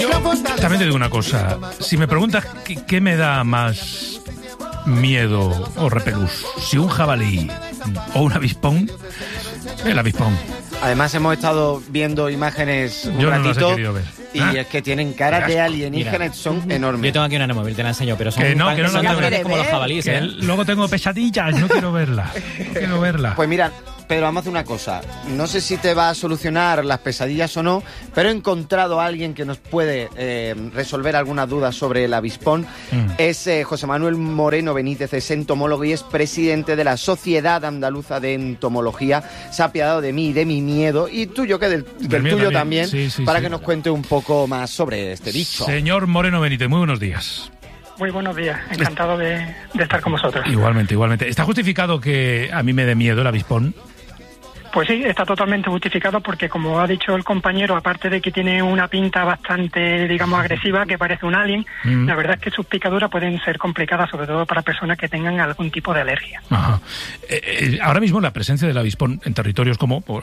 También te digo una cosa. Si me preguntas qué me da más miedo o repelús, si un jabalí o un avispón, el avispón. Además hemos estado viendo imágenes un Yo no ratito las he querido ver. y es que tienen caras de alienígenas, son enormes. Yo tengo aquí una Anemóvil, te la enseño, pero son Que no tan la grandes como los jabalíes. Que luego tengo pesadillas, no quiero verla. No quiero verla. Pues mira, Pedro, vamos a hacer una cosa. No sé si te va a solucionar las pesadillas o no, pero he encontrado a alguien que nos puede resolver algunas dudas sobre el avispón. Es José Manuel Moreno Benítez, es entomólogo y es presidente de la Sociedad Andaluza de Entomología. Se ha apiadado de mí y de mi miedo, y tuyo, que del tuyo también, sí, para que nos cuente un poco más sobre este bicho. Señor Moreno Benítez, muy buenos días. Muy buenos días, encantado de estar con vosotros. Igualmente. ¿Está justificado que a mí me dé miedo el avispón? Pues sí, está totalmente justificado porque, como ha dicho el compañero, aparte de que tiene una pinta bastante, digamos, agresiva, que parece un alien, la verdad es que sus picaduras pueden ser complicadas, sobre todo para personas que tengan algún tipo de alergia. Ajá. Ahora mismo la presencia del avispón en territorios como